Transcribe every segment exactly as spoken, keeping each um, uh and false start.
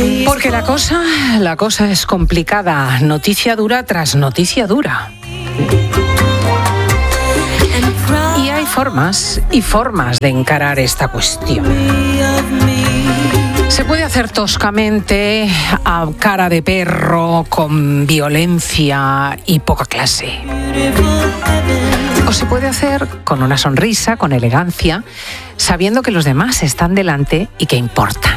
Porque la cosa, la cosa es complicada, noticia dura tras noticia dura. Y hay formas y formas de encarar esta cuestión. Se puede hacer toscamente, a cara de perro, con violencia y poca clase. O se puede hacer con una sonrisa, con elegancia, sabiendo que los demás están delante y que importan.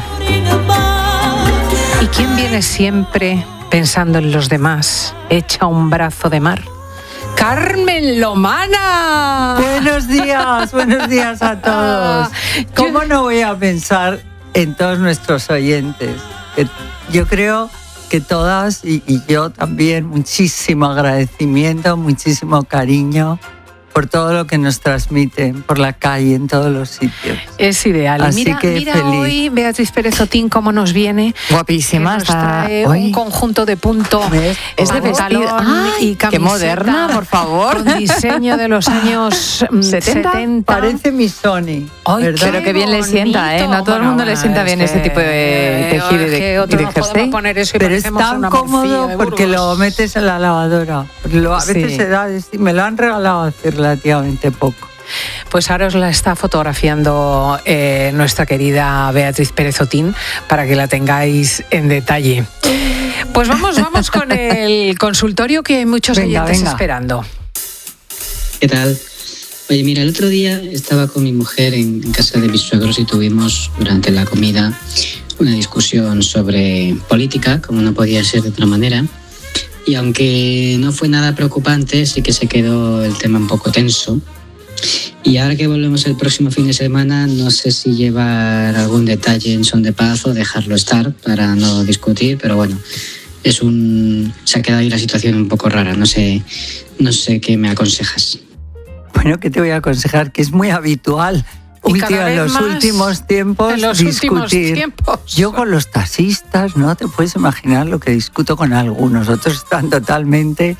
¿Y quién viene siempre pensando en los demás? Echa un brazo de mar. ¡Carmen Lomana! Buenos días, buenos días a todos. ¿Cómo no voy a pensar en todos nuestros oyentes? Yo creo que todas, y, y yo también, muchísimo agradecimiento, muchísimo cariño por todo lo que nos transmiten por la calle, en todos los sitios. Es ideal. Así mira, que mira feliz. Hoy Beatriz Pérez Otín cómo nos viene. Guapísima. Nos trae hoy. un conjunto de punto. Es de vestir. Y camiseta, qué moderna, por favor. Con diseño de los años ¿setenta? setenta. Parece mi Sony, Ay, ¿verdad? Pero que bien le sienta, ¿eh? No a todo el mundo Bueno, le sienta bien es ese que, tipo de tejido y de, que y otros de nos jersey. podemos poner eso y Pero es parecemos tan una morcilla cómodo de porque Burgos. lo metes en la lavadora. Lo, a veces Sí. se da, me lo han regalado hace relativamente poco. Pues ahora os la está fotografiando eh, nuestra querida Beatriz Pérez Otín para que la tengáis en detalle. Pues vamos, vamos con el consultorio que hay muchos Venga, oyentes venga. esperando. ¿Qué tal? Oye, mira, el otro día estaba con mi mujer en, en casa de mis suegros y tuvimos durante la comida una discusión sobre política, como no podía ser de otra manera. Y aunque no fue nada preocupante, sí que se quedó el tema un poco tenso. Y ahora que volvemos el próximo fin de semana, no sé si llevar algún detalle en son de paz o dejarlo estar para no discutir, pero bueno, es un se ha quedado ahí la situación un poco rara. No sé, no sé qué me aconsejas. Bueno, ¿qué te voy a aconsejar? Que es muy habitual Y última, cada vez en los más últimos tiempos en los discutir. últimos tiempos. Yo con los taxistas, no te puedes imaginar lo que discuto con algunos. Otros están totalmente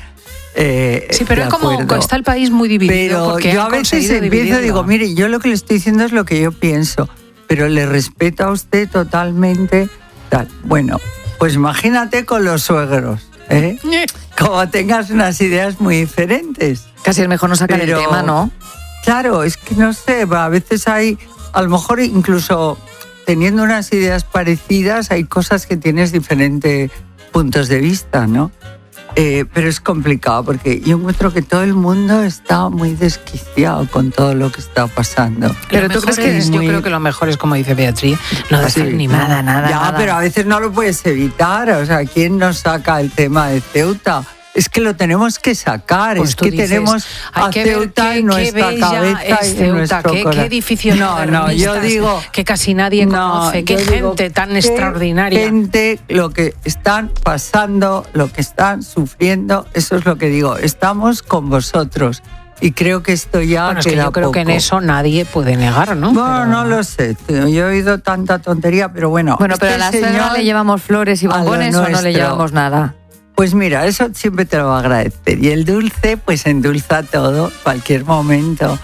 eh, Sí, pero de es como acuerdo. está el país muy dividido. Pero porque yo han a veces conseguido empiezo y dividirlo. digo, mire, yo lo que le estoy diciendo es lo que yo pienso, pero le respeto a usted totalmente. Tal. Bueno, pues imagínate con los suegros, ¿eh? Como tengas unas ideas muy diferentes. Casi es mejor no sacar Pero- el tema, ¿no? Claro, es que no sé, a veces hay, a lo mejor incluso teniendo unas ideas parecidas, hay cosas que tienes diferentes puntos de vista, ¿no? Eh, pero es complicado porque yo encuentro que todo el mundo está muy desquiciado con todo lo que está pasando. Pero Pero tú tú crees crees que es yo muy- creo que lo mejor es, como dice Beatriz, no Así, decir ni nada, nada. nada, ya, nada. pero a veces no lo puedes evitar. O sea, ¿quién nos saca el tema de Ceuta? Es que lo tenemos que sacar, Pues es tú que dices, tenemos hay a que ver Ceuta qué- en nuestra qué bella cabeza es y en Ceuta, nuestro qué, corazón. qué edificios No, no, yo modernistas digo que casi nadie no, conoce, qué yo digo, gente tan qué extraordinaria. Gente, lo que están pasando, lo que están sufriendo, eso es lo que digo. Estamos con vosotros y creo que esto ya Bueno, es que queda yo creo que en poco. eso nadie puede negar, ¿no? Bueno, Pero- no lo sé, tío. Yo he oído tanta tontería, pero bueno. Bueno, pero a este la suegra señor- le llevamos flores y a lo bombones o no le nuestro. llevamos nada. Pues mira, eso siempre te lo va a agradecer. Y el dulce, pues endulza todo, cualquier momento.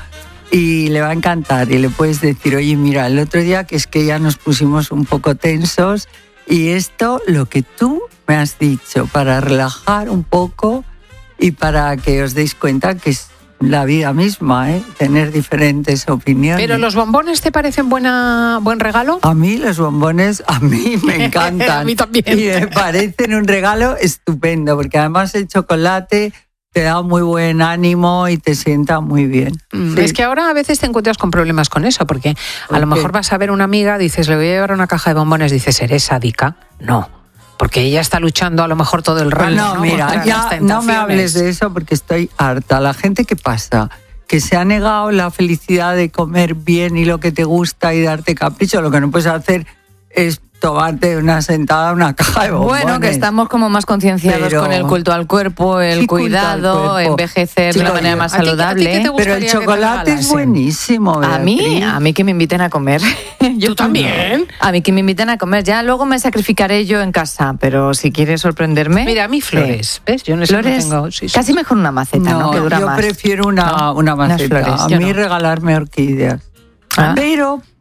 Y le va a encantar. Y le puedes decir, oye, mira, el otro día que es que ya nos pusimos un poco tensos y esto, lo que tú me has dicho, para relajar un poco y para que os deis cuenta que es la vida misma, ¿eh? Tener diferentes opiniones. ¿Pero los bombones te parecen buena, buen regalo? A mí los bombones, a mí me encantan. A mí también. Y me parecen un regalo estupendo, porque además el chocolate te da muy buen ánimo y te sienta muy bien. Mm, Sí. Es que ahora a veces te encuentras con problemas con eso, porque a ¿Por lo qué? mejor vas a ver una amiga, dices, le voy a llevar una caja de bombones, dices, ¿eres sádica? No, porque ella está luchando a lo mejor todo el rato. Pues no, ¿no? mira, Contra ya las no me tentaciones. hables de eso porque estoy harta. La gente que pasa, que se ha negado la felicidad de comer bien y lo que te gusta y darte capricho, lo que no puedes hacer es tomarte una sentada, una caja de bombones. Bueno, que estamos como más concienciados Pero- con el culto al cuerpo, el ¿Qué culto al cuidado, cuerpo? envejecer de una Chicos, manera más ¿a ti- a ti qué te saludable. gusta? Pero el gustaría que te chocolate es regalasen? buenísimo, A mí, Beatriz. a mí que me inviten a comer. Yo ¿Tú también? A mí que me inviten a comer. Ya luego me sacrificaré yo en casa, pero si quieres sorprenderme. Mira, a mí flores, ¿ves? Yo en eso no Flores, tengo... sí, sí. casi mejor una maceta, ¿no? No, Que dura yo más. prefiero una, No, una unas maceta. flores, a yo mí no. regalarme orquídeas. Ah. Pero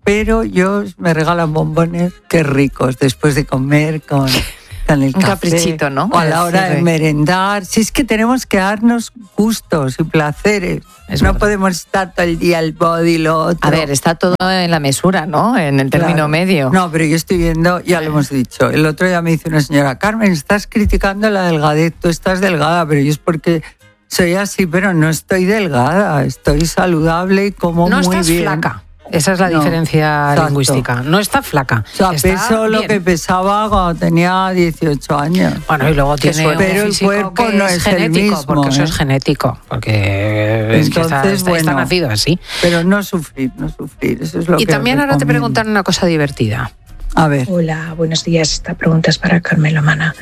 pero yo me regalan bombones, qué ricos, después de comer con, con el Un café. caprichito, ¿no? O a la hora de merendar. Si es que tenemos que darnos gustos y placeres. Es no verdad. podemos estar todo el día el body y lo otro. A ver, está todo en la mesura, ¿no? En el término Claro. medio. No, pero yo estoy viendo, ya lo hemos dicho. El otro día me dice una señora, Carmen, estás criticando la delgadez, tú estás delgada, pero yo es porque soy así, pero no estoy delgada, estoy saludable y como No muy estás bien. flaca. Esa es la No, diferencia exacto. lingüística. No está flaca. O sea, está peso lo bien. que pesaba cuando tenía dieciocho años. Bueno, y luego tiene un Pero el físico cuerpo que no es es el genético, mismo, porque eso ¿eh? es genético, porque es que está, Entonces, está- está bueno. nacido así. Pero no sufrir, no sufrir, eso es lo Y que también ahora te recomiendo. preguntan una cosa divertida. A ver, Hola, buenos días. Esta pregunta es para Carmen Lomana.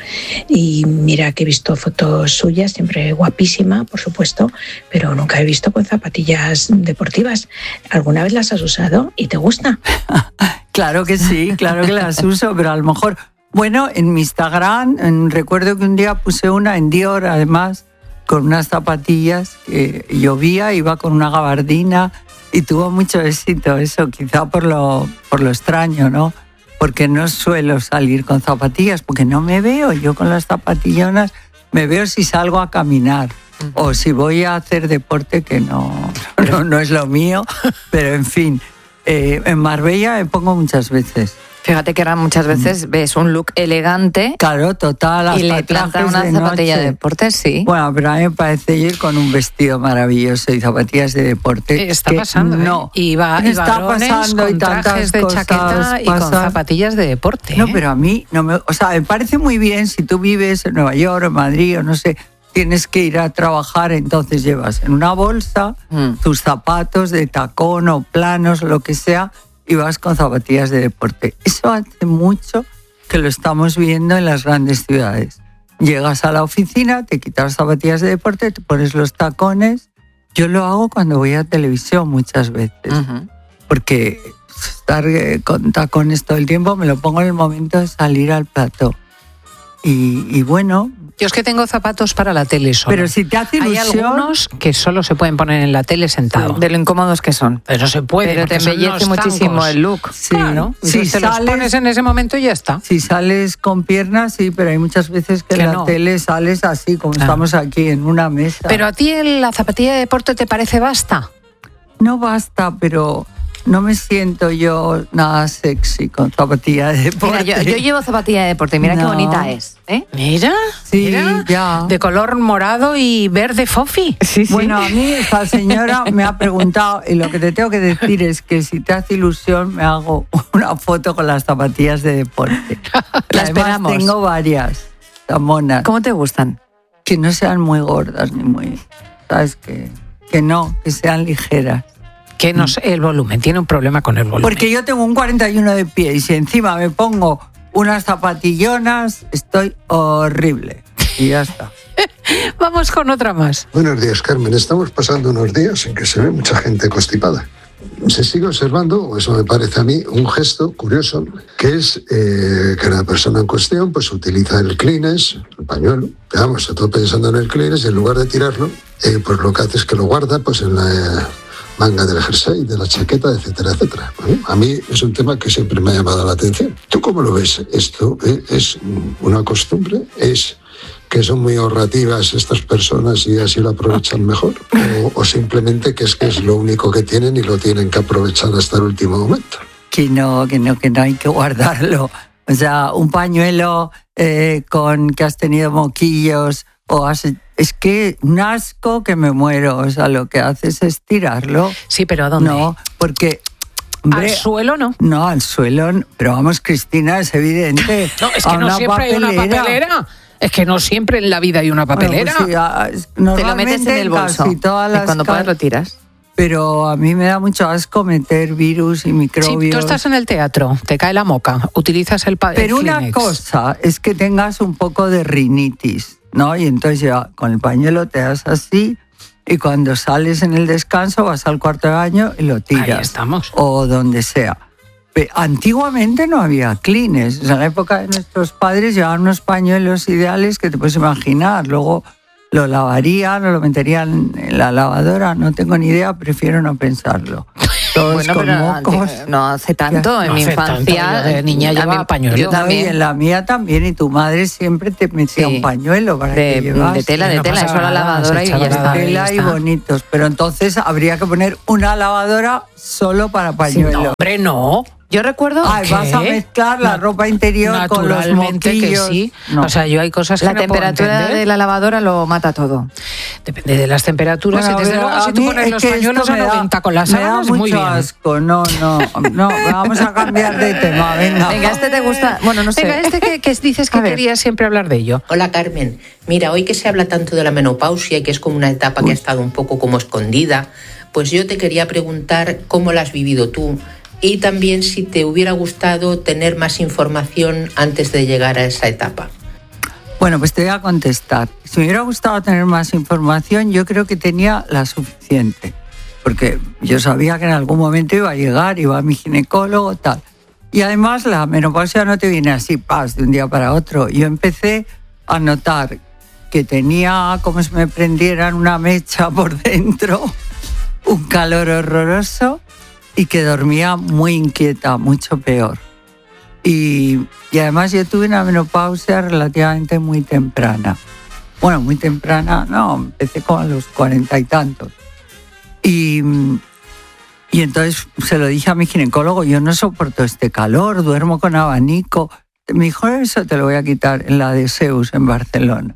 Y mira que he visto fotos suyas, siempre guapísima, por supuesto, pero nunca he visto con zapatillas deportivas. ¿Alguna vez las has usado y te gusta? claro que sí, claro que las uso, pero a lo mejor, bueno, en mi Instagram, en- recuerdo que un día puse una en Dior, además, con unas zapatillas que llovía, iba con una gabardina y tuvo mucho éxito eso, quizá por lo, por lo extraño, ¿no? Porque no suelo salir con zapatillas, porque no me veo yo con las zapatillonas, me veo si salgo a caminar o si voy a hacer deporte, que no, no, no es lo mío, pero en fin, eh, en Marbella me pongo muchas veces. Fíjate que ahora muchas veces ves un look elegante Claro, total, hasta y le plantan trajes una de zapatilla noche. de deporte, sí. Bueno, pero a mí me parece ir con un vestido maravilloso y zapatillas de deporte. Está que pasando, ¿eh? no. Y, va, y está varones pasando con y tantas trajes de cosas chaqueta y con pasan. zapatillas de deporte. No, ¿eh? pero a mí no me, o sea, me parece muy bien si tú vives en Nueva York o en Madrid o no sé, tienes que ir a trabajar, entonces llevas en una bolsa Mm. tus zapatos de tacón o planos, lo que sea, y vas con zapatillas de deporte. Eso hace mucho que lo estamos viendo en las grandes ciudades. Llegas a la oficina, te quitas las zapatillas de deporte, te pones los tacones. Yo lo hago cuando voy a televisión muchas veces, Ujú. porque estar eh, con tacones todo el tiempo me lo pongo en el momento de salir al plató. Y, y bueno, Yo es que tengo zapatos para la tele solo. pero si te hace Hay ilusión... algunos que solo se pueden poner en la tele sentado. De lo incómodos que son. Pero no se puede. Pero te porque son embellece unos muchísimo zancos. el look. Sí, Claro. si Si te los sales- pones en ese momento y ya está. Si sales con piernas, sí, pero hay muchas veces que, Que en la no. tele sales así, como Claro. estamos aquí en una mesa. Pero a ti el- la zapatilla de deporte te parece basta. No basta, pero no me siento yo nada sexy con zapatilla de deporte. Mira, yo, yo llevo zapatilla de deporte, mira qué No. bonita es. ¿eh? Mira, Sí, mira, ya. de color morado y verde fofi. Sí, sí. Bueno, a mí esta señora me ha preguntado, y lo que te tengo que decir es que si te hace ilusión me hago una foto con las zapatillas de deporte. Y La además esperamos. tengo varias, tan monas, ¿Cómo te gustan? que no sean muy gordas ni muy... ¿Sabes? Que, que no, que sean ligeras. Que no sé, el volumen, tiene un problema con el volumen. Porque yo tengo un cuarenta y uno de pie y si encima me pongo unas zapatillonas, estoy horrible. Y ya está. Vamos con otra más. Buenos días, Carmen. Estamos pasando unos días en que se ve mucha gente constipada. Se sigue observando, o eso me parece a mí, un gesto curioso, que es eh, que la persona en cuestión pues utiliza el Kleenex, el pañuelo, vamos, estoy pensando en el Kleenex y en lugar de tirarlo, eh, pues lo que hace es que lo guarda pues en la manga del jersey, de la chaqueta, etcétera, etcétera. Bueno, a mí es un tema que siempre me ha llamado la atención. ¿Tú cómo lo ves? ¿Esto eh, es una costumbre? ¿Es que son muy ahorrativas estas personas y así lo aprovechan mejor? ¿O, o simplemente que es que es lo único que tienen y lo tienen que aprovechar hasta el último momento? Que no, que no, que no hay que guardarlo. O sea, un pañuelo eh, con que has tenido moquillos o has... Es que un asco que me muero. O sea, lo que haces es tirarlo. Sí, pero ¿a dónde? No, porque... Al hombre, suelo no. no, al suelo. no. Pero vamos, Cristina, es evidente. No, es A que no una siempre hay una papelera. Es que no siempre en la vida hay una Bueno, papelera. pues sí, a- es- Te lo metes normalmente en el bolso casi todas y las cuando ca- puedas lo tiras. Pero a mí me da mucho asco meter virus y Sí, microbios. tú estás en el teatro, te cae la moca, utilizas el pa- el Pero una Kleenex. cosa es que tengas un poco de rinitis, ¿no? Y entonces ya con el pañuelo te das así y cuando sales en el descanso vas al cuarto de baño y lo tiras. Ahí estamos. O donde sea. Pe- Antiguamente no había Kleenex. O sea, en la época de nuestros padres llevaban unos pañuelos ideales que te puedes imaginar. Luego lo lavarían o lo meterían en la lavadora. No tengo ni idea, prefiero no pensarlo. todos Bueno, con pero mocos. no hace tanto, No en mi hace tanto, infancia. yo de niña a llevaba mí- pañuelo. Yo No, también. y en la mía también, y tu madre siempre te metía Sí. un pañuelo para que de, llevas. de tela, de No tela, pasaba eso a la nada, lavadora se y echaba ya la está. lavadora. Tela ahí y está. bonitos, pero entonces habría que poner una lavadora solo para Sí, pañuelo. no, hombre, no. Yo recuerdo Ay, ¿Qué? vas a mezclar la Na- ropa interior con los Naturalmente que moquillos. sí. No. O sea, yo hay cosas que la no puedo temperatura entender. de la lavadora lo mata todo. Depende de las temperaturas. Bueno, y desde pero luego, a si tú mí pones es los que esto pañuelos a me da- noventa con las me da sábanas, mucho muy bien. asco. No, no, no, vamos a cambiar de tema, venga. Venga, este te gusta. Bueno, no sé. Venga, este que, que dices que A ver. querías siempre hablar de ello. Hola Carmen, mira, hoy que se habla tanto de la menopausia y que es como una etapa que ha estado un poco como escondida, pues yo te quería preguntar cómo la has vivido tú y también si te hubiera gustado tener más información antes de llegar a esa etapa. Bueno, pues te voy a contestar. Si me hubiera gustado tener más información, yo creo que tenía la suficiente. Porque yo sabía que en algún momento iba a llegar, iba a mi ginecólogo, tal. Y además la menopausia no te viene así, paz, de un día para otro. Yo empecé a notar que tenía como si me prendieran una mecha por dentro, un calor horroroso y que dormía muy inquieta, mucho peor. Y, y además yo tuve una menopausia relativamente muy temprana. Bueno, muy temprana, no, empecé como a los cuarenta y tantos. Y, y entonces se lo dije a mi ginecólogo, yo no soporto este calor, duermo con abanico. Me dijo, eso te lo voy a quitar en la de Zeus en Barcelona.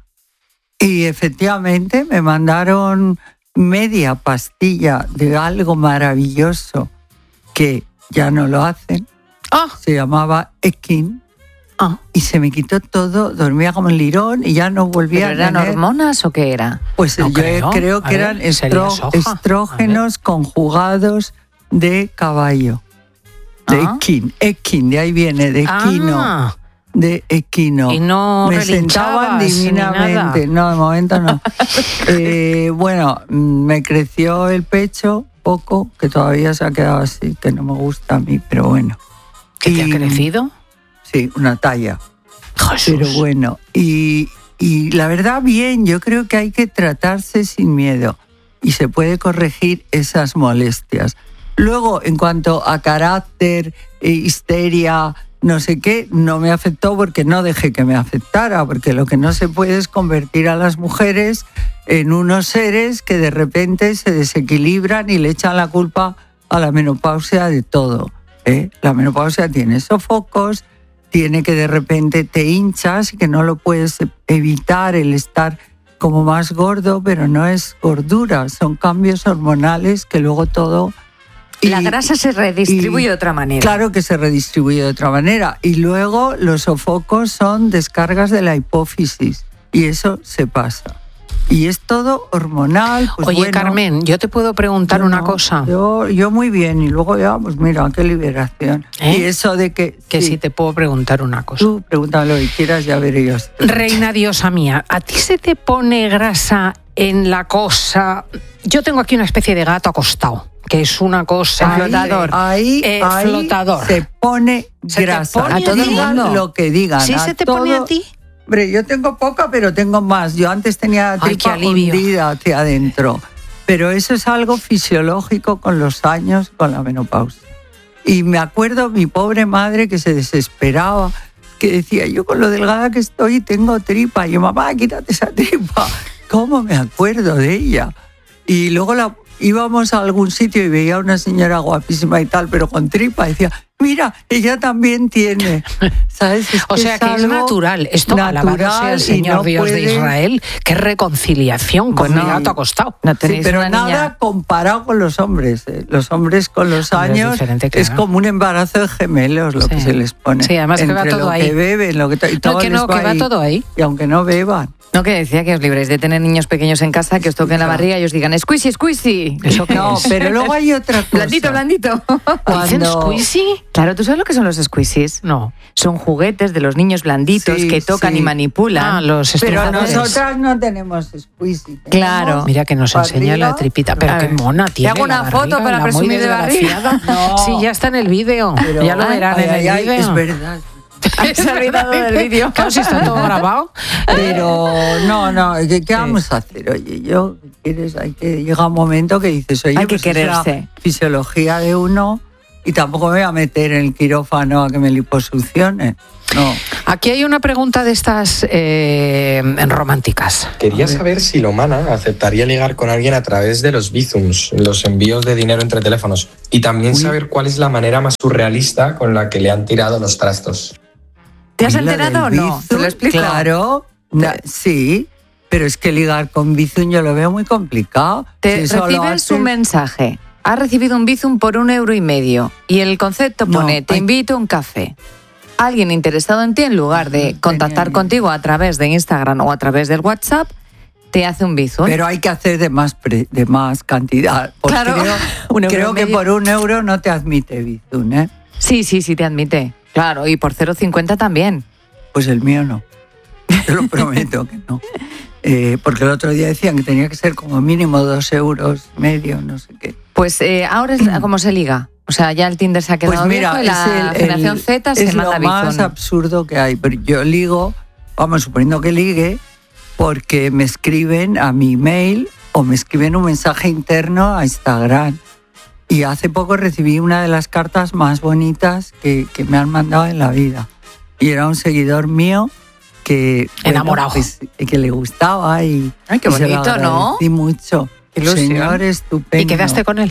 Y efectivamente me mandaron media pastilla de algo maravilloso que ya no lo hacen. Ah, Se llamaba Ekin ah. y se me quitó todo, dormía como un lirón y ya no volvía ¿Pero a eran tener... hormonas o qué era? Pues No yo creo. creo, A que ver, eran sería estro- soja. estrógenos conjugados de caballo, de Ah. equin, equin, de ahí viene, de equino, Ah, de equino. y no Me sentaban relinchabas ni divinamente, no, de momento no. Eh, bueno, me creció el pecho poco, que todavía se ha quedado así, que no me gusta a mí, pero bueno. ¿qué te ha Y- crecido? Sí, una talla. Jesús. Pero bueno, y, y la verdad bien, yo creo que hay que tratarse sin miedo y se puede corregir esas molestias. Luego, en cuanto a carácter, eh, histeria, no sé qué, no me afectó porque no dejé que me afectara, porque lo que no se puede es convertir a las mujeres en unos seres que de repente se desequilibran y le echan la culpa a la menopausia de todo. ¿eh? La menopausia tiene sofocos, tiene que de repente te hinchas y que no lo puedes evitar el estar como más gordo, pero no es gordura, son cambios hormonales que luego todo... La y- grasa se redistribuye y- de otra manera. Claro que se redistribuye de otra manera. Y luego los sofocos son descargas de la hipófisis y eso se pasa. Y es todo hormonal. Pues Oye, bueno, Carmen, yo te puedo preguntar yo una no, cosa. Yo, yo muy bien y luego ya, pues mira, qué liberación. ¿Eh? Y eso de que... Que sí, sí te puedo preguntar una cosa. tú pregúntame lo que quieras, ya veré yo. Reina diosa mía, ¿a ti se te pone grasa en la cosa? Yo tengo aquí una especie de gato acostado, que es una cosa... El flotador. Ahí, Eh, ahí flotador. se pone ¿Se te grasa. pone a todo el Digan mundo? lo que digan. ¿Sí a se te pone todo- a ti? Hombre, yo tengo poca, pero tengo más. Yo antes tenía Ay, tripa qué alivio. hundida hacia adentro. Pero eso es algo fisiológico con los años, con la menopausia. Y me acuerdo mi pobre madre que se desesperaba, que decía, yo con lo delgada que estoy tengo tripa. Y yo, mamá, quítate esa tripa. ¿Cómo me acuerdo de ella? Y luego la, íbamos a algún sitio y veía a una señora guapísima y tal, pero con tripa. Y decía, mira, ella también tiene. ¿Sabes? Es O sea que es algo natural. Esto, alabado sea el y Señor no Dios de puede- Israel. Qué reconciliación con Bueno, mi gato acostado. No Sí, tenéis pero una nada niña... comparado con los hombres. ¿eh? Los hombres con los Hombre, es años diferente, es claro. como un embarazo de gemelos lo Sí. que se les pone. Sí, además que va Entre todo lo ahí. que beben, lo que to- y No, todo que les no, que va ahí. todo ahí. Y aunque no beban. No, que decía que os libréis de tener niños pequeños en casa, que os toquen la barriga y os digan, squishy, squishy. ¿Eso qué No, es? pero luego hay otra cosa. Blandito, blandito. ¿Dicen Cuando- squeezy? Claro, ¿tú sabes lo que son los squishies? No. Son juguetes de los niños blanditos Sí, que tocan sí. y manipulan. Ah, los Pero estrujadores. nosotras no tenemos squeezy. Claro. tenemos Mira que nos enseña barriga. la tripita. Pero A qué ver, mona tiene. hago una la foto barriga, para la muy presumir de barriga. desgraciada. No. Sí, ya está en el vídeo. Pero- Ya lo verán ay, en ay, el ay, vídeo. Es verdad. Se ha olvidado del vídeo. Claro, si está todo grabado. Pero no, no, ¿qué, qué vamos a hacer? Oye, yo, ¿quieres? Hay que llega un momento que dices, oye, Hay que pues es la quererse. fisiología de uno y tampoco me voy a meter en el quirófano a que me liposuccione. No. Aquí hay una pregunta de estas eh, románticas. Quería saber si Lomana aceptaría ligar con alguien a través de los bizums, los envíos de dinero entre teléfonos, y también Uy. saber cuál es la manera más surrealista con la que le han tirado los trastos. ¿Te has ¿Y la enterado o del no? Bizum? ¿Te lo explico? Claro, na- sí, pero es que ligar con Bizum yo lo veo muy complicado. Te Si solo recibes haces- un mensaje. Has recibido un Bizum por un euro y medio y el concepto No, pone, te hay- invito a un café. Alguien interesado en ti, en lugar de contactar Genial. contigo a través de Instagram o a través del WhatsApp, te hace un Bizum. Pero hay que hacer de más pre- de más cantidad. Porque Claro, creo, un euro creo y que medio. por un euro no te admite Bizum, ¿eh? Sí, sí, sí, te admite. Claro, y por cero coma cincuenta también. Pues el mío no. Te lo prometo que no. Eh, porque el otro día decían que tenía que ser como mínimo dos euros, medio, no sé qué. Pues eh, ahora es la- como se liga. O sea, ya el Tinder se ha quedado Pues mira, viejo y la es, el- generación el- Z se es manda lo más Bizum. absurdo que hay. Pero yo ligo, vamos, suponiendo que ligue, porque me escriben a mi email o me escriben un mensaje interno a Instagram. Y hace poco recibí una de las cartas más bonitas que, que me han mandado en la vida. Y era un seguidor mío que, bueno, Enamorado. pues, que le gustaba y, Ay, qué y se lo bonito, ¿no? agradecí mucho. Qué ilusión. Señor estupendo. ¿Y quedaste con él?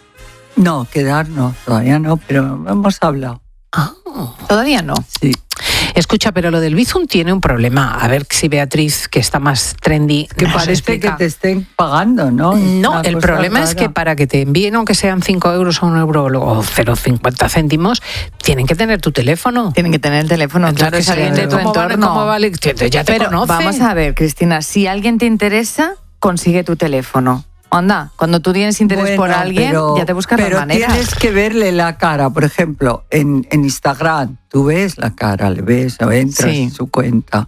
No, quedar no, todavía no, pero hemos hablado. Ah. Todavía no. Sí. Escucha, pero lo del Bizum tiene un problema. A ver si Beatriz, que está más trendy, Que nos parece explica. que te estén pagando, ¿no? No, Una el cosa problema es rara. que para que te envíen, aunque sean cinco euros o un euro o cero coma cincuenta céntimos, tienen que tener tu teléfono. Tienen que tener el teléfono, claro, es Entonces, alguien de tu ¿cómo vale? entorno. ¿Cómo vale? Ya te Pero conoce. vamos a ver, Cristina, si alguien te interesa, consigue tu teléfono. Anda, cuando tú tienes interés por Bueno, alguien, pero- ya te buscas pero las maneras. tienes que verle la cara. Por ejemplo, en, en Instagram, tú ves la cara, le ves o entras Sí. en su cuenta.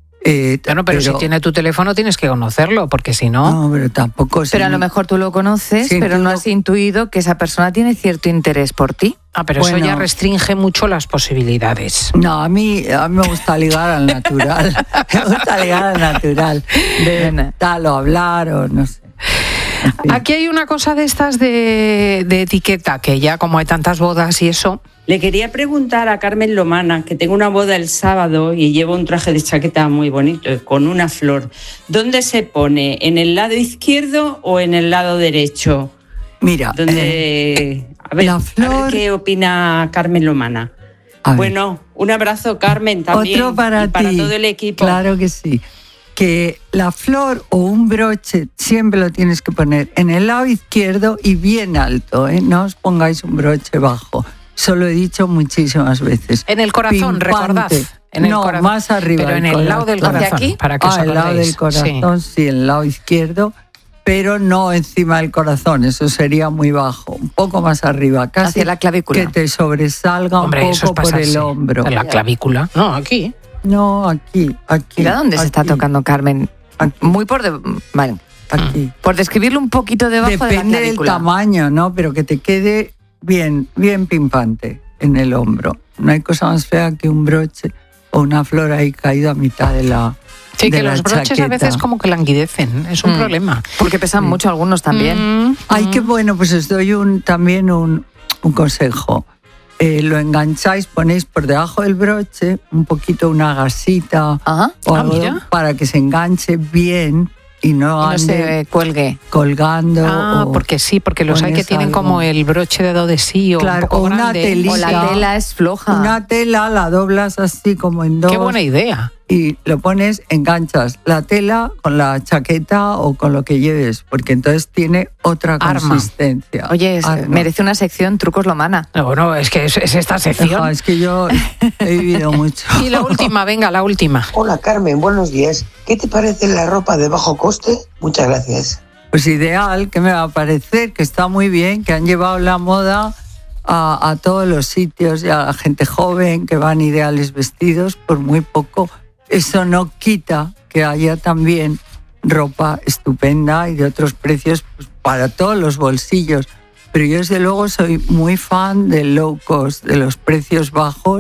Eh, Bueno, pero, si tiene tu teléfono tienes que conocerlo, porque si no... No, pero tampoco... Pero a si- lo mejor tú lo conoces, Sí, pero tú no lo- has intuido que esa persona tiene cierto interés por ti. Ah, pero Bueno. eso ya restringe mucho las posibilidades. No, a mí, a mí me gusta ligar al natural. Me gusta ligar al natural. De tal o hablar o no sé. En fin. Aquí hay una cosa de estas de, de etiqueta, que ya como hay tantas bodas y eso... Le quería preguntar a Carmen Lomana, que tengo una boda el sábado y llevo un traje de chaqueta muy bonito, con una flor. ¿Dónde se pone? ¿En el lado izquierdo o en el lado derecho? Mira, Donde, eh, a, ver, la a flor- ver qué opina Carmen Lomana. a ver. Bueno, un abrazo, Carmen, también. Otro para y para ti. todo el equipo. Claro que sí. Que la flor o un broche siempre lo tienes que poner en el lado izquierdo y bien alto, ¿eh? No os pongáis un broche bajo. Eso lo he dicho muchísimas veces. En el corazón, Pimpante. recordad. En el no, corazón. más arriba. Pero en del el lado del corazón. corazón, ¿Hacia aquí? para que os Ah, el lado acordéis. del corazón, Sí. sí, el lado izquierdo, pero no encima del corazón, eso sería muy bajo, un poco más arriba, casi Hacia la clavícula. que te sobresalga Hombre, un eso es poco por pasarse. el hombro. En la clavícula. No, aquí. No, aquí, aquí. Mira dónde se está aquí, tocando Carmen. Aquí. Muy por de... Vale. Aquí. Por describirlo un poquito debajo de la Depende del clavícula. tamaño, ¿no? Pero que te quede bien, bien pimpante en el hombro. No hay cosa más fea que un broche o una flor ahí caído a mitad de la Sí, de que la los broches a chaqueta. veces como que languidecen. Es un Mm. problema. Porque pesan mucho algunos también. Mm, Ay, mm. qué bueno, pues os doy un, también un, un consejo. Eh, lo engancháis, ponéis por debajo del broche un poquito una gasita Ajá. o Ah, algo mira. para que se enganche bien y no Y no ande se cuelgue. colgando. Ah, o- porque sí, porque los hay que pones tienen algo. como el broche de do de sí o Claro, un poco o una grande. telita. O la tela es floja. Una tela la doblas así como en dos Qué buena idea. y lo pones, enganchas la tela con la chaqueta o con lo que lleves, porque entonces tiene otra Arma. consistencia. Oye, es- Arma. merece una sección trucos Lomana. No, no, es que es, es esta sección. Ajá, es que yo he vivido mucho. Y la última, venga, la última. Hola Carmen, buenos días. ¿Qué te parece la ropa de bajo coste? Muchas gracias. Pues ideal, que me va a parecer que está muy bien, que han llevado la moda a, a todos los sitios y a la gente joven que van ideales vestidos por muy poco. Eso no quita que haya también ropa estupenda y de otros precios pues, para todos los bolsillos. Pero yo desde luego soy muy fan del low cost, de los precios bajos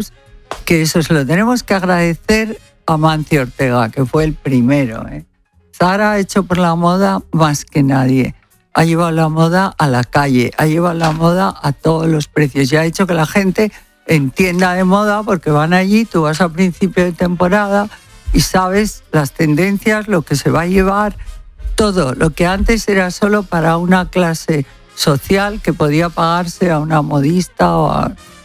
que eso se lo tenemos que agradecer a Mancio Ortega, que fue el primero, ¿eh? Zara ha hecho por la moda más que nadie. Ha llevado la moda a la calle, ha llevado la moda a todos los precios y ha hecho que la gente entienda de moda porque van allí, tú vas a principio de temporada y sabes las tendencias, lo que se va a llevar, todo. Lo que antes era solo para una clase social que podía pagarse a una modista o a...